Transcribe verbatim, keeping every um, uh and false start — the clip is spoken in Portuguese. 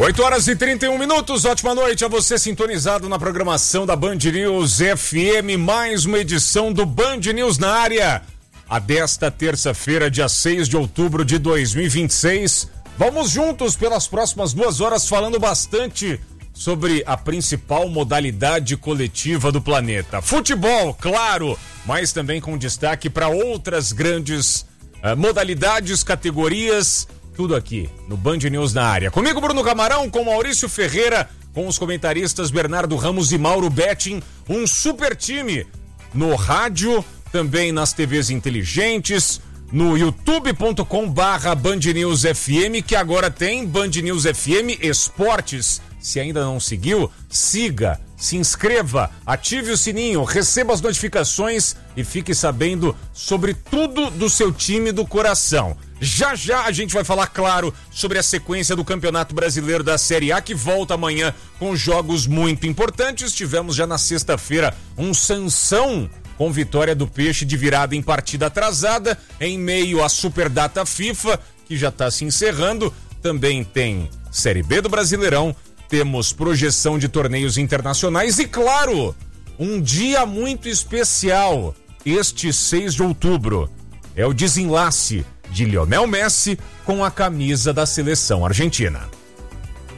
oito horas e trinta e um minutos, ótima noite a você sintonizado na programação da Band News F M, mais uma edição do Band News na área, a desta terça-feira, dia seis de outubro de dois mil e vinte e seis. Vamos juntos pelas próximas duas horas falando bastante sobre a principal modalidade coletiva do planeta. Futebol, claro, mas também com destaque para outras grandes uh, modalidades, categorias. Tudo aqui no Band News na área. Comigo, Bruno Camarão, com Maurício Ferreira, com os comentaristas Bernardo Ramos e Mauro Betting. Um super time no rádio, também nas T Vs inteligentes, no youtube ponto com barra Band News F M, que agora tem Band News F M Esportes. Se ainda não seguiu, siga, se inscreva, ative o sininho, receba as notificações e fique sabendo sobre tudo do seu time do coração. Já já a gente vai falar, claro, sobre a sequência do Campeonato Brasileiro da Série A, que volta amanhã com jogos muito importantes. Tivemos já na sexta-feira um Sansão com vitória do Peixe de virada em partida atrasada, em meio à Superdata FIFA, que já está se encerrando. Também tem Série B do Brasileirão, temos projeção de torneios internacionais e, claro, um dia muito especial, este seis de outubro. É o desenlace de Lionel Messi com a camisa da seleção argentina.